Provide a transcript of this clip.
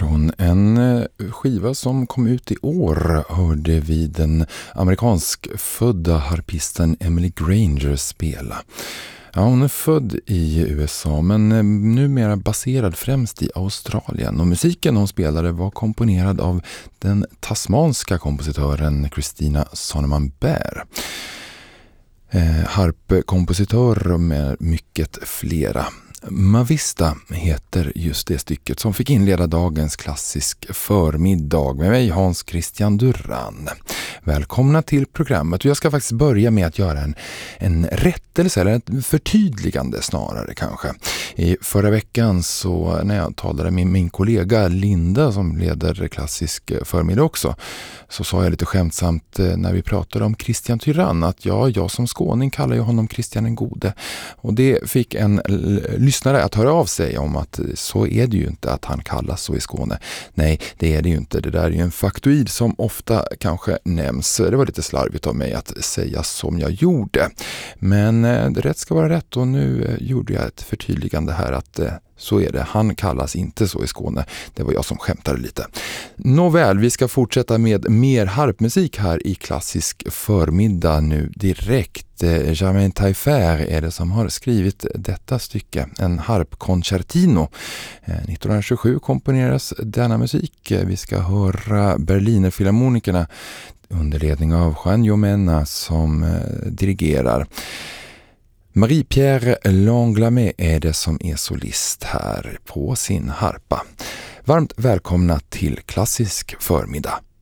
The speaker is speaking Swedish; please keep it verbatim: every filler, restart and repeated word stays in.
Från en skiva som kom ut i år hörde vi den amerikansk-födda harpisten Emily Granger spela. Ja, hon är född i U S A men numera baserad främst i Australien, och musiken hon spelade var komponerad av den tasmanska kompositören Christina Sonneman Baird. Eh, harpkompositör med mycket flera. Mavista heter just det stycket som fick inleda dagens klassisk förmiddag med mig, Hans Christian Duran. Välkomna till programmet, och jag ska faktiskt börja med att göra en, en rättelse eller ett förtydligande snarare kanske. I förra veckan så när jag talade med min kollega Linda som leder klassisk förmiddag också, så sa jag lite skämtsamt när vi pratade om Christian Tyrann att ja, jag som skåning kallar ju honom Christian den gode, och det fick en lyssnare att höra av sig om att så är det ju inte att han kallas så i Skåne. Nej, det är det ju inte. Det där är ju en faktoid som ofta kanske nämns. Det var lite slarvigt av mig att säga som jag gjorde. Men det rätt ska vara rätt, och nu gjorde jag ett förtydligande här att så är det. Han kallas inte så i Skåne. Det var jag som skämtade lite. Nåväl, vi ska fortsätta med mer harpmusik här i klassisk förmiddag nu direkt. Germain Taillefer är det som har skrivit detta stycke, en harpconcertino. nittonhundratjugosju komponeras denna musik. Vi ska höra Berliner Philharmonikerna under ledning av Juan Jomena som dirigerar. Marie-Pierre Langlamé är det som är solist här på sin harpa. Varmt välkomna till klassisk förmiddag.